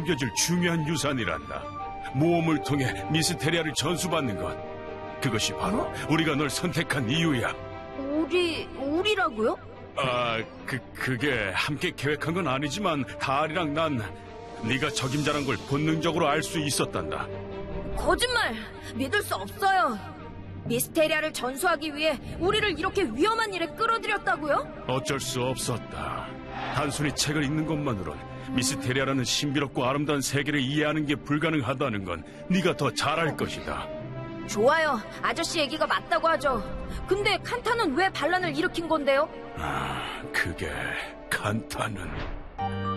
남겨줄 중요한 유산이란다. 모험을 통해 미스테리아를 전수받는 것. 그것이 바로 우리가 널 선택한 이유야. 우리라고요? 그게 함께 계획한 건 아니지만 달이랑 난 네가 적임자란 걸 본능적으로 알 수 있었단다. 거짓말! 믿을 수 없어요. 미스테리아를 전수하기 위해 우리를 이렇게 위험한 일에 끌어들였다고요? 어쩔 수 없었다. 단순히 책을 읽는 것만으론 미스테리아라는 신비롭고 아름다운 세계를 이해하는 게 불가능하다는 건 네가 더 잘 알 것이다. 좋아요. 아저씨 얘기가 맞다고 하죠. 근데 칸타는 왜 반란을 일으킨 건데요? 그게 칸타는